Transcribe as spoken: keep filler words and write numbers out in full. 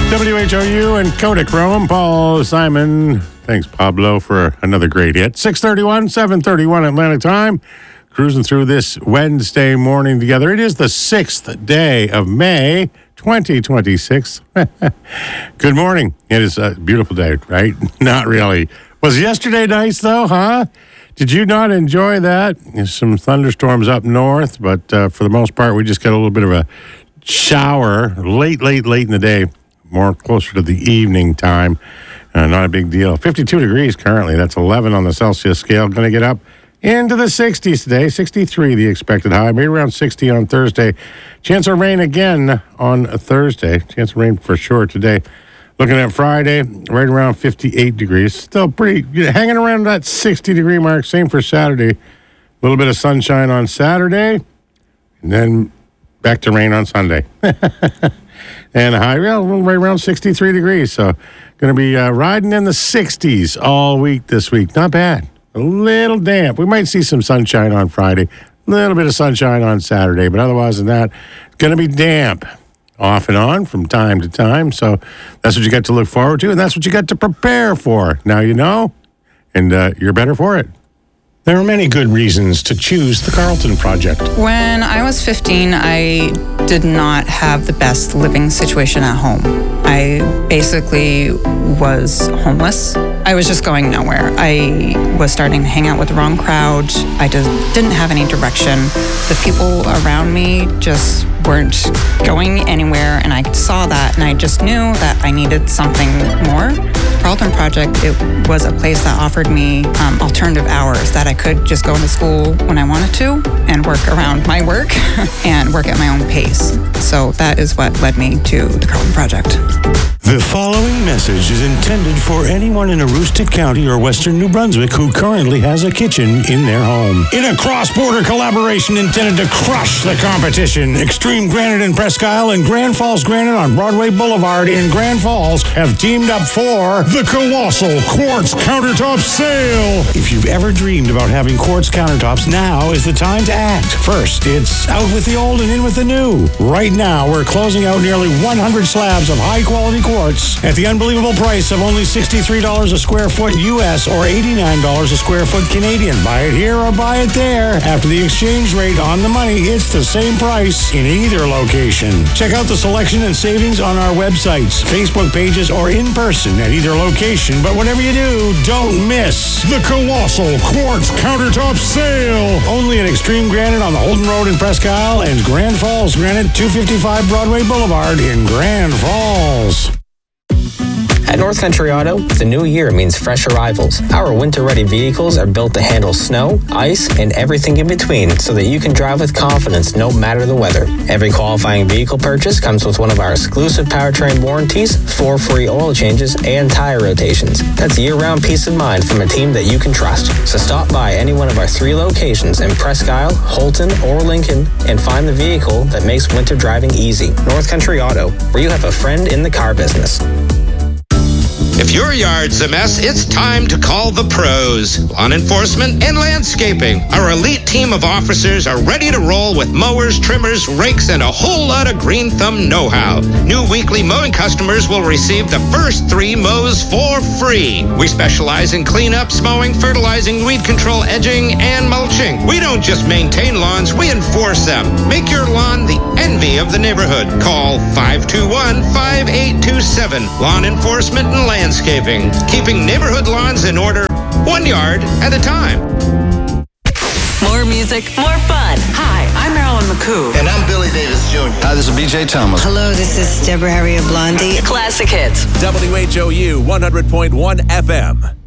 W H O U and Kodachrome, Paul Simon. Thanks, Pablo, for another great hit. six thirty-one, seven thirty-one Atlantic time. Cruising through this Wednesday morning together. It is the sixth day of May, twenty twenty-six. Good morning. It is a beautiful day, right? Not really. Was yesterday nice, though, huh? Did you not enjoy that? There's some thunderstorms up north, but uh, for the most part, we just got a little bit of a shower late, late, late in the day. More closer to the evening time. Uh, not a big deal. fifty-two degrees currently. That's eleven on the Celsius scale. Going to get up into the sixties today. sixty-three the expected high. Maybe around sixty on Thursday. Chance of rain again on Thursday. Chance of rain for sure today. Looking at Friday, right around fifty-eight degrees. Still pretty, hanging around that sixty degree mark. Same for Saturday. A little bit of sunshine on Saturday. And then back to rain on Sunday. And a high, well, right around sixty-three degrees. So going to be uh, riding in the sixties all week this week. Not bad. A little damp. We might see some sunshine on Friday. A little bit of sunshine on Saturday. But otherwise than that, it's going to be damp off and on from time to time. So that's what you got to look forward to. And that's what you got to prepare for. Now you know. And uh, you're better for it. There are many good reasons to choose the Carleton Project. When I was fifteen, I did not have the best living situation at home. I basically was homeless. I was just going nowhere. I was starting to hang out with the wrong crowd. I just didn't have any direction. The people around me just weren't going anywhere, and I saw that, and I just knew that I needed something more. Carleton Project, it was a place that offered me um, alternative hours that I could just go into school when I wanted to and work around my work and work at my own pace. So that is what led me to the Carleton Project. The following message is intended for anyone in Aroostook County or Western New Brunswick who currently has a kitchen in their home. In a cross-border collaboration intended to crush the competition, Extreme Granite in Presque Isle and Grand Falls Granite on Broadway Boulevard in Grand Falls have teamed up for the Colossal Quartz Countertop Sale. If you've ever dreamed about having quartz countertops, now is the time to act. First, it's out with the old and in with the new. Right now, we're closing out nearly one hundred slabs of high-quality quartz at the unbelievable price of only sixty-three dollars a square foot U S or eighty-nine dollars a square foot Canadian. Buy it here or buy it there. After the exchange rate on the money, it's the same price in either location. Check out the selection and savings on our websites, Facebook pages, or in person at either location. But whatever you do, don't miss the Colossal Quartz Countertop Sale. Only at Extreme Granite on the Holden Road in Presque Isle and Grand Falls Granite, two fifty-five Broadway Boulevard in Grand Falls. At North Country Auto, the new year means fresh arrivals. Our winter-ready vehicles are built to handle snow, ice, and everything in between so that you can drive with confidence no matter the weather. Every qualifying vehicle purchase comes with one of our exclusive powertrain warranties, four free oil changes, and tire rotations. That's year-round peace of mind from a team that you can trust. So stop by any one of our three locations in Presque Isle, Holton, or Lincoln and find the vehicle that makes winter driving easy. North Country Auto, where you have a friend in the car business. If your yard's a mess, it's time to call the pros. Lawn enforcement and landscaping. Our elite team of officers are ready to roll with mowers, trimmers, rakes, and a whole lot of green thumb know-how. New weekly mowing customers will receive the first three mows for free. We specialize in cleanups, mowing, fertilizing, weed control, edging, and mulching. We don't just maintain lawns, we enforce them. Make your lawn the envy of the neighborhood. Call five two one, five eight two seven. Lawn enforcement and landscaping. Landscaping, keeping neighborhood lawns in order, one yard at a time. More music, more fun. Hi, I'm Marilyn McCoo. And I'm Billy Davis Junior Hi, this is B J Thomas. Hello, this is Deborah Harriet Blondie. Classic hits. W H O U one hundred point one F M.